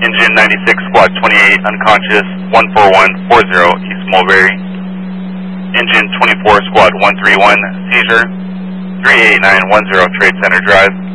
Engine 96, Squad 28, unconscious, 14140, East Mulberry. Engine 24, Squad 131, seizure, 38910, Trade Center Drive.